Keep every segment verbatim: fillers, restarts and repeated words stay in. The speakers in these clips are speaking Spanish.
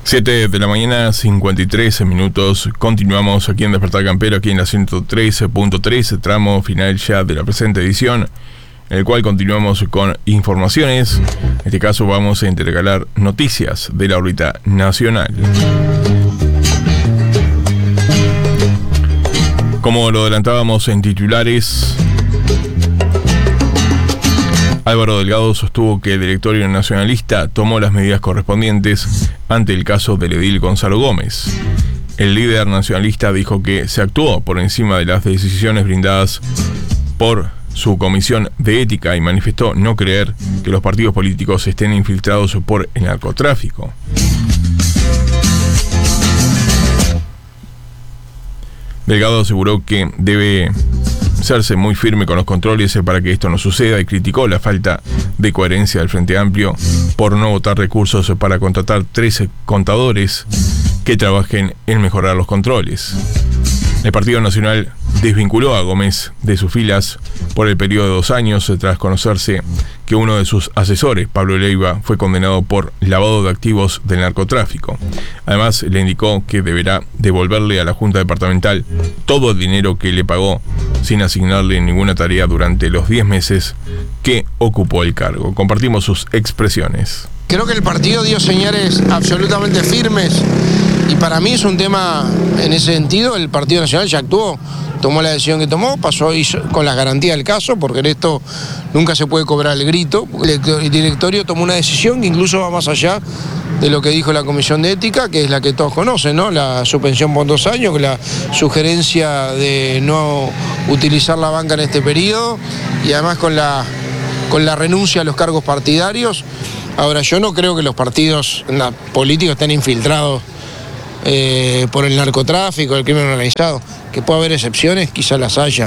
siete de la mañana, cincuenta y tres minutos. Continuamos aquí en Despertar Campero, aquí en la ciento trece punto tres, tramo final ya de la presente edición, en el cual continuamos con informaciones. En este caso vamos a intercalar noticias de la órbita nacional. Como lo adelantábamos en titulares, Álvaro Delgado sostuvo que el directorio nacionalista tomó las medidas correspondientes ante el caso del edil Gonzalo Gómez. El líder nacionalista dijo que se actuó por encima de las decisiones brindadas por su comisión de ética y manifestó no creer que los partidos políticos estén infiltrados por el narcotráfico. Delgado aseguró que debe serse muy firme con los controles para que esto no suceda y criticó la falta de coherencia del Frente Amplio por no votar recursos para contratar trece contadores que trabajen en mejorar los controles. El Partido Nacional desvinculó a Gómez de sus filas por el periodo de dos años tras conocerse que uno de sus asesores, Pablo Leiva, fue condenado por lavado de activos del narcotráfico. Además, le indicó que deberá devolverle a la Junta Departamental todo el dinero que le pagó sin asignarle ninguna tarea durante los diez meses que ocupó el cargo. Compartimos sus expresiones. Creo que el partido dio señales absolutamente firmes y para mí es un tema, en ese sentido, el Partido Nacional ya actuó, tomó la decisión que tomó, pasó con las garantías del caso, porque en esto nunca se puede cobrar el grito. El directorio tomó una decisión que incluso va más allá de lo que dijo la Comisión de Ética, que es la que todos conocen, ¿no? La suspensión por dos años, la sugerencia de no utilizar la banca en este periodo y además con la, con la renuncia a los cargos partidarios. Ahora, yo no creo que los partidos no, políticos estén infiltrados eh, por el narcotráfico, el crimen organizado. Que puede haber excepciones, quizás las haya.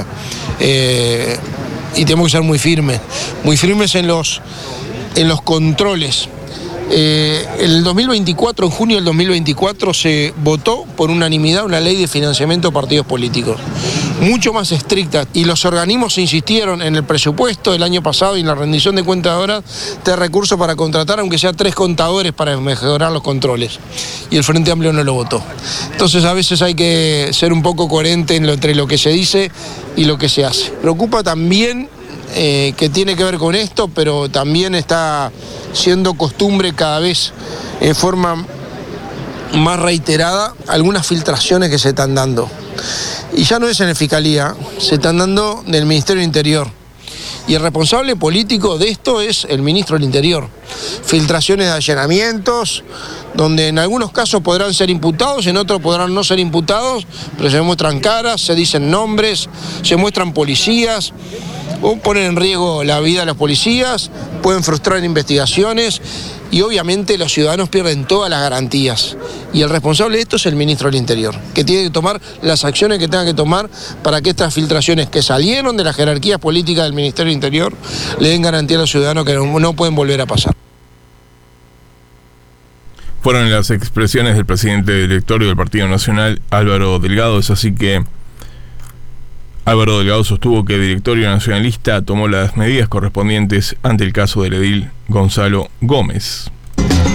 Eh, y tenemos que ser muy firmes, muy firmes en los, en los controles. Eh, en el dos mil veinticuatro, en junio del dos mil veinticuatro, se votó por unanimidad una ley de financiamiento de partidos políticos, mucho más estricta, y los organismos insistieron en el presupuesto del año pasado y en la rendición de cuentas ahora de recursos para contratar, aunque sea tres contadores para mejorar los controles, y el Frente Amplio no lo votó. Entonces a veces hay que ser un poco coherente en lo, entre lo que se dice y lo que se hace. Preocupa también eh, que tiene que ver con esto, pero también está siendo costumbre cada vez en forma más reiterada algunas filtraciones que se están dando. Y ya no es en la Fiscalía, se están dando del Ministerio del Interior. Y el responsable político de esto es el Ministro del Interior. Filtraciones de allanamientos, donde en algunos casos podrán ser imputados, en otros podrán no ser imputados, pero se muestran caras, se dicen nombres, se muestran policías, o ponen en riesgo la vida de los policías, pueden frustrar investigaciones y obviamente los ciudadanos pierden todas las garantías. Y el responsable de esto es el Ministro del Interior, que tiene que tomar las acciones que tenga que tomar para que estas filtraciones que salieron de las jerarquías políticas del Ministerio del Interior le den garantía a los ciudadanos que no, no pueden volver a pasar. Fueron las expresiones del presidente del directorio del Partido Nacional, Álvaro Delgado. Es así que Álvaro Delgado sostuvo que el directorio nacionalista tomó las medidas correspondientes ante el caso del edil Gonzalo Gómez.